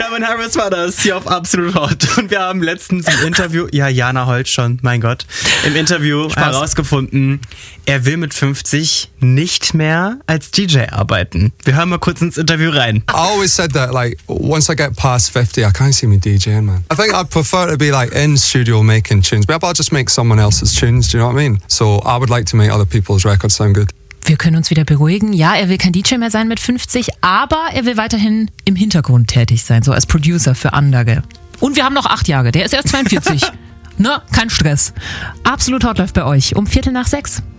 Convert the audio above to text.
Calvin Harris war das hier auf Absolut Hot. Und wir haben letztens im Interview, Jana heult schon, mein Gott, im Interview herausgefunden, er will mit 50 nicht mehr als DJ arbeiten. Wir hören mal kurz ins Interview rein. I always said that, like, once I get past 50, I can't see me DJing, man. I think I'd prefer to be, like, in studio making tunes. Maybe I'll just make someone else's tunes, do you know what I mean? So I would like to make other people's records sound good. Wir können uns wieder beruhigen. Ja, er will kein DJ mehr sein mit 50, aber er will weiterhin im Hintergrund tätig sein, so als Producer für andere. Und wir haben noch 8 Jahre, der ist erst 42. Ne, kein Stress. Absolut Hot läuft bei euch um 6:45.